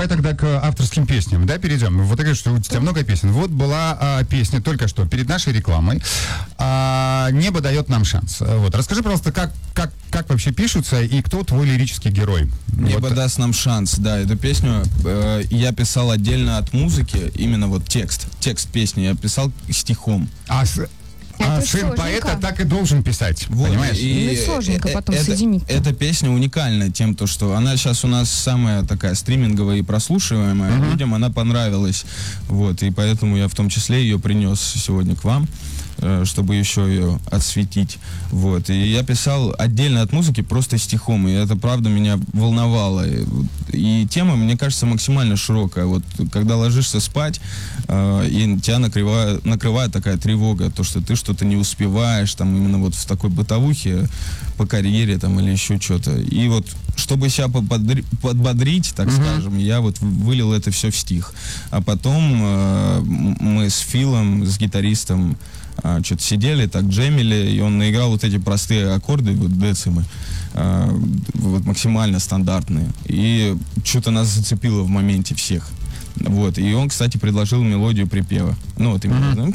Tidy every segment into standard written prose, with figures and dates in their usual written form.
давай тогда к авторским песням, да, перейдем. Вот ты говоришь, что у тебя много песен. Вот была песня только что перед нашей рекламой. «Небо дает нам шанс». Вот. Расскажи, пожалуйста, как вообще пишутся и кто твой лирический герой? «Небо даст нам шанс», да, эту песню я писал отдельно от музыки, именно вот текст песни я писал стихом. Сын поэта так и должен писать, вот, понимаешь? И сложненько потом соединить. Эта песня уникальна тем, что она сейчас у нас самая такая стриминговая и прослушиваемая. Людям она понравилась. Вот, и поэтому я в том числе ее принес сегодня к вам, чтобы еще ее осветить. Вот. И я писал отдельно от музыки просто стихом, и это правда меня волновало. И тема, мне кажется, максимально широкая. Вот когда ложишься спать, и тебя накрывает такая тревога, то, что ты что-то не успеваешь, там именно вот в такой бытовухе по карьере там или еще что-то. И вот чтобы себя подбодрить, так скажем, я вот вылил это все в стих. А потом мы с Филом, с гитаристом, что-то сидели, так джемили, и он наиграл вот эти простые аккорды, вот децимы, вот максимально стандартные. И что-то нас зацепило в моменте всех. Вот. И он, кстати, предложил мелодию припева. Ну, вот именно.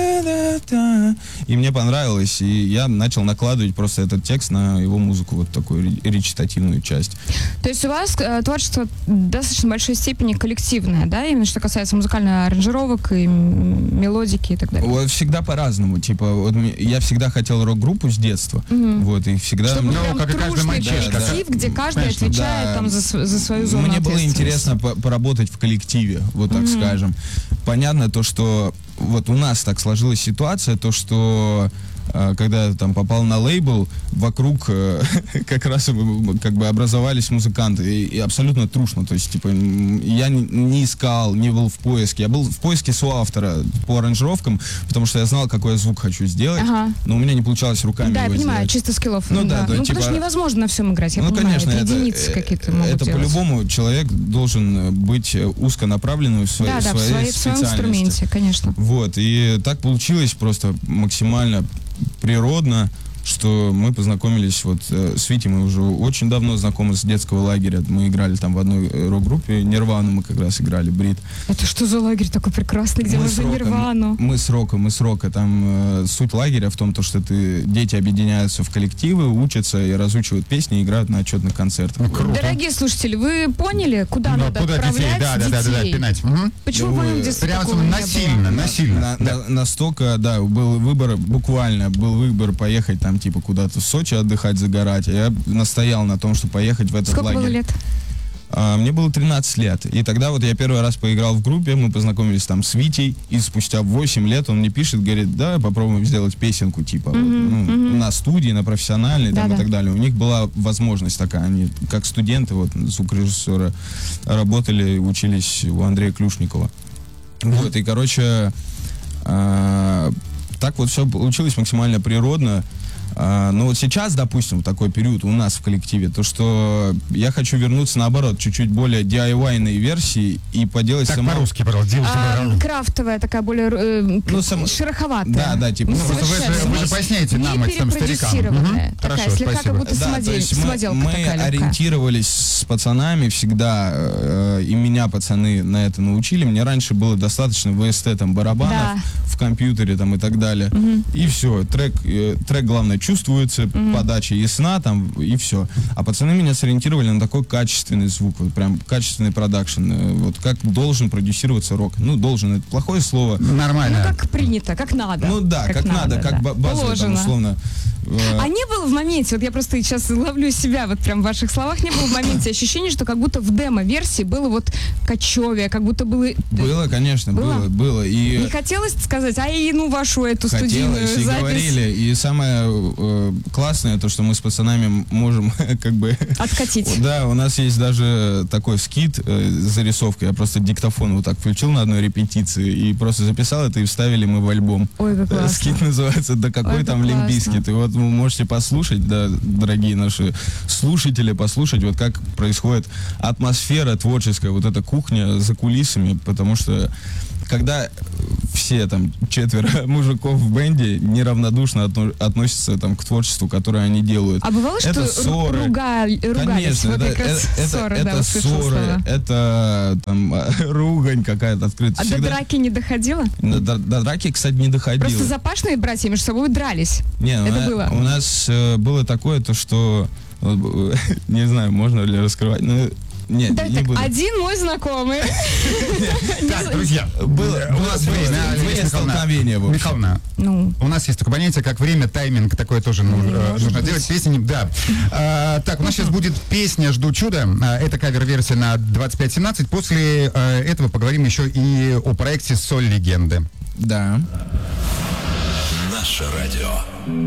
И мне понравилось, и я начал накладывать просто этот текст на его музыку, вот такую речитативную часть. То есть у вас творчество в достаточно большой степени коллективное, да, именно что касается музыкальных аранжировок и мелодики и так далее? Вот всегда по-разному. Типа, вот я всегда хотел рок-группу с детства. Вот, и всегда... Чтобы прям как и каждый мальчишка. коллектив, где каждый отвечает там за свою зону Мне было ответственности. интересно поработать в коллективе, вот так скажем. Понятно то, что вот у нас так сложилась ситуация, то, что когда я там попал на лейбл, вокруг как раз как бы образовались музыканты, и абсолютно трушно, то есть, типа, я не искал, не был в поиске, я был в поиске соавтора по аранжировкам, потому что я знал, какой я звук хочу сделать, но у меня не получалось руками Да, я его понимаю, сделать. чисто скиллов. Ну да, ну, типа, потому что невозможно на всем играть, я ну, понимаю, конечно, это единицы какие-то могут это делать. по-любому человек должен быть узконаправленным в своей в своем специальности. инструменте, конечно. Вот, и так получилось просто максимально природно, что мы познакомились вот с Витей, мы уже очень давно знакомы с детского лагеря, мы играли там в одной рок-группе, Нирвану мы как раз играли, Брит. Это что за лагерь такой прекрасный, где можно Нирвану? Мы с рока, там суть лагеря в том, то, что дети объединяются в коллективы, учатся и разучивают песни, и играют на отчетных концертах. Дорогие слушатели, вы поняли, куда надо отправлять детей? пинать. Почему в моем детстве Прямо такого не было? насильно. Настолько, да, был выбор, буквально был выбор поехать там типа куда-то в Сочи отдыхать, загорать. Я настоял на том, что поехать в этот Сколько лагерь. было лет? Мне было 13 лет. И тогда вот я первый раз поиграл в группе, мы познакомились там с Витей, и спустя 8 лет он мне пишет, говорит, да, попробуем сделать песенку, типа, на студии, на профессиональной, там, и так далее. У них была возможность такая, они как студенты, вот, звукорежиссера, работали, учились у Андрея Клюшникова. Вот, и, короче, так вот все получилось максимально природно. Но вот сейчас, допустим, в такой период у нас в коллективе, то что я хочу вернуться, наоборот, чуть-чуть более DIY-ной версии и поделать Так, по-русски, пожалуйста. Крафтовая, такая более шероховатая. Да, типа... Вы же поясняете нам, этим старикам. Такая, слегка как будто самоделка мы такая ориентировались с пацанами всегда, и меня пацаны на это научили. Мне раньше было достаточно VST, там, барабанов в компьютере, там, и так далее. И все, трек, главное, чувствуется, подача ясна, там, и все. А пацаны меня сориентировали на такой качественный звук, вот прям качественный продакшн, вот как должен продюсироваться рок. Ну, должен, это плохое слово. Нормально. Ну, как принято, как надо. Ну да, как надо, как базово, там, условно. А не было в моменте, вот я просто сейчас ловлю себя вот прям в ваших словах, не было в моменте ощущения, что как будто в демо-версии было вот кочевье, как будто было... Было, конечно, было. И не хотелось сказать, ну вашу эту студийную запись. И говорили, и самое классное, то, что мы с пацанами можем как бы... Откатить. Да, у нас есть даже такой скит с зарисовкой, я просто диктофон вот так включил на одной репетиции и просто записал это, и вставили мы в альбом. Ой, как классно. Скит называется «Да какой там Лимп Бизкит». И вот вы можете послушать, да, дорогие наши слушатели, послушать, вот как происходит атмосфера творческая, вот эта кухня за кулисами, потому что когда все там 4 мужиков в бенде неравнодушно относятся там к творчеству, которое они делают. А бывало, это что ссоры. ругались? Конечно, Вот как раз ссоры, да, это услышала ссоры, слова. это там ругань какая-то открытая. А до драки не доходило? До драки, кстати, не доходило. Просто запашные братья между собой дрались. Не, это было? У нас было такое, то что не знаю, можно ли раскрывать, но нет, Так, не буду. один мой знакомый. Так, друзья, у нас время. Олеся столкновение, в общем. Михайловна, Ну, у нас есть такое понятие, как время, тайминг, такое тоже нужно делать. Песни, да. Так, у нас сейчас будет песня «Жду чуда». Это кавер-версия на 2517. После этого поговорим еще и о проекте «Соль легенды». Да. Наше радио.